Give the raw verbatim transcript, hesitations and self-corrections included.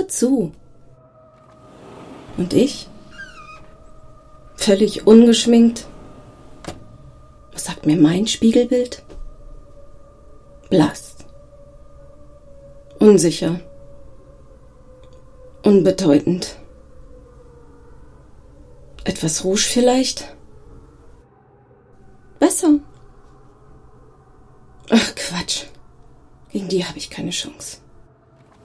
Nur zu. Und ich? Völlig ungeschminkt. Was sagt mir mein Spiegelbild? Blass. Unsicher. Unbedeutend. Etwas Rouge vielleicht? Besser. Ach, Quatsch. Gegen die habe ich keine Chance.